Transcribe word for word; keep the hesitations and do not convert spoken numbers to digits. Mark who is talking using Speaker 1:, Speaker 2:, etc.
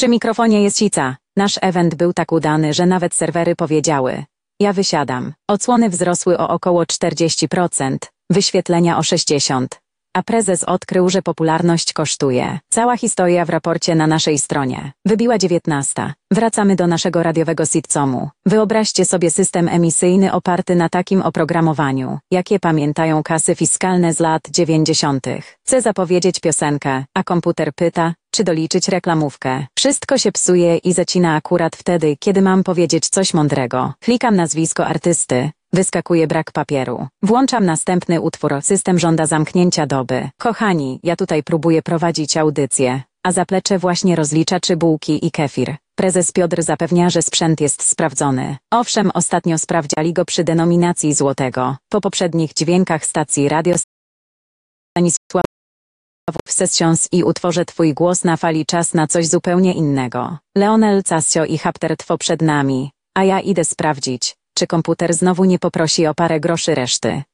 Speaker 1: Przy mikrofonie jest Cica. Nasz event był tak udany, że nawet serwery powiedziały. Ja wysiadam. Odsłony wzrosły o około czterdzieści procent, wyświetlenia o sześćdziesiąt procent. A prezes odkrył, że popularność kosztuje. Cała historia w raporcie na naszej stronie. Wybiła dziewiętnasta. Wracamy do naszego radiowego sitcomu. Wyobraźcie sobie system emisyjny oparty na takim oprogramowaniu, jakie pamiętają kasy fiskalne z lat dziewięćdziesiątych. Chcę zapowiedzieć piosenkę, a komputer pyta, czy doliczyć reklamówkę. Wszystko się psuje i zacina akurat wtedy, kiedy mam powiedzieć coś mądrego. Klikam nazwisko artysty. Wyskakuje brak papieru. Włączam następny utwór. System żąda zamknięcia doby. Kochani, ja tutaj próbuję prowadzić audycję, a zaplecze właśnie rozlicza czy bułki i kefir. Prezes Piotr zapewnia, że sprzęt jest sprawdzony. Owszem, ostatnio sprawdziali go przy denominacji złotego. Po poprzednich dźwiękach stacji radio Stanisław Sessions i utworze Twój głos na fali, czas na coś zupełnie innego. Leonel Casio i Haptertwo przed nami, a ja idę sprawdzić, czy komputer znowu nie poprosi o parę groszy reszty.